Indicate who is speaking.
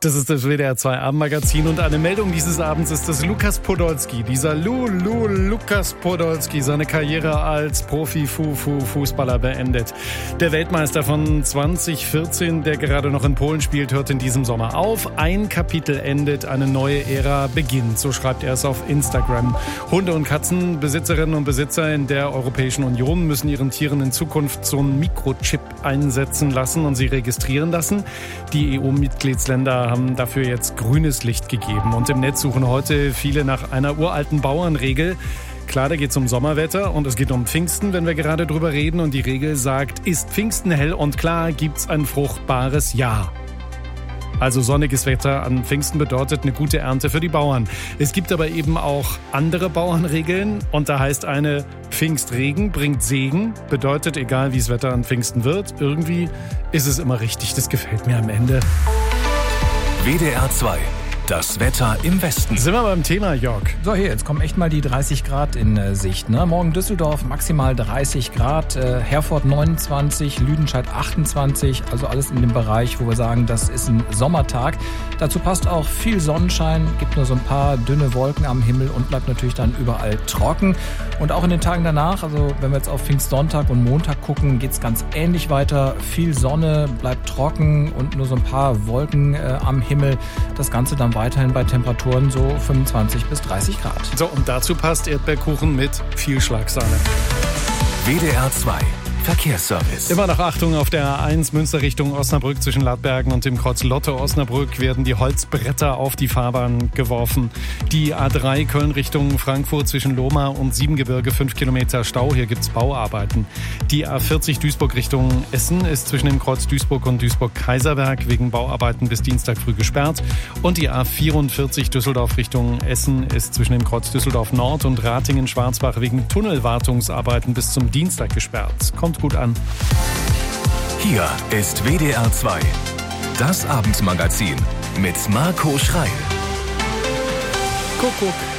Speaker 1: Das ist das WDR 2 Abendmagazin und eine Meldung dieses Abends ist, dass Lukas Podolski, dieser Lukas Podolski, seine Karriere als Profi-Fußballer beendet. Der Weltmeister von 2014, der gerade noch in Polen spielt, hört in diesem Sommer auf. Ein Kapitel endet, eine neue Ära beginnt. So schreibt er es auf Instagram. Hunde- und Katzenbesitzerinnen und Besitzer in der Europäischen Union müssen ihren Tieren in Zukunft so einen Mikrochip einsetzen lassen und sie registrieren lassen. Die EU-Mitgliedsländer haben dafür jetzt grünes Licht gegeben. Und im Netz suchen heute viele nach einer uralten Bauernregel. Klar, da geht es um Sommerwetter und es geht um Pfingsten, wenn wir gerade drüber reden. Und die Regel sagt, ist Pfingsten hell und klar, gibt's ein fruchtbares Jahr. Also sonniges Wetter an Pfingsten bedeutet eine gute Ernte für die Bauern. Es gibt aber eben auch andere Bauernregeln und da heißt eine: Pfingstregen bringt Segen, bedeutet, egal wie das Wetter an Pfingsten wird, irgendwie ist es immer richtig. Das gefällt mir am Ende.
Speaker 2: WDR 2. Das Wetter im Westen.
Speaker 1: Sind wir beim Thema, Jörg?
Speaker 3: So, hier, jetzt kommen echt mal die 30 Grad in Sicht. Ne? Morgen Düsseldorf maximal 30 Grad, Herford 29, Lüdenscheid 28. Also alles in dem Bereich, wo wir sagen, das ist ein Sommertag. Dazu passt auch viel Sonnenschein, gibt nur so ein paar dünne Wolken am Himmel und bleibt natürlich dann überall trocken. Und auch in den Tagen danach, also wenn wir jetzt auf Pfingstsonntag und Montag gucken, geht es ganz ähnlich weiter. Viel Sonne, bleibt trocken und nur so ein paar Wolken am Himmel. Das Ganze dann weiterhin bei Temperaturen so 25 bis 30 Grad.
Speaker 1: So, und dazu passt Erdbeerkuchen mit viel Schlagsahne.
Speaker 2: WDR 2. Verkehrsservice.
Speaker 1: Immer noch Achtung auf der A1 Münster Richtung Osnabrück zwischen Ladbergen und dem Kreuz Lotte Osnabrück werden die Holzbretter auf die Fahrbahn geworfen. Die A3 Köln Richtung Frankfurt zwischen Lohmar und Siebengebirge 5 Kilometer Stau. Hier gibt's Bauarbeiten. Die A40 Duisburg Richtung Essen ist zwischen dem Kreuz Duisburg und Duisburg-Kaiserberg wegen Bauarbeiten bis Dienstag früh gesperrt. Und die A44 Düsseldorf Richtung Essen ist zwischen dem Kreuz Düsseldorf Nord und Ratingen-Schwarzbach wegen Tunnelwartungsarbeiten bis zum Dienstag gesperrt. Kommt gut an.
Speaker 2: Hier ist WDR 2. Das Abendmagazin mit Marco Schreil.
Speaker 1: Kuckuck.